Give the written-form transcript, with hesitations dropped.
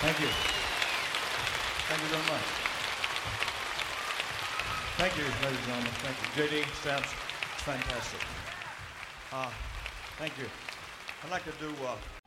Thank you. Thank you very much. Thank you, ladies and gentlemen. Thank you. JD, Stamps, it's fantastic. Thank you. I'd like to do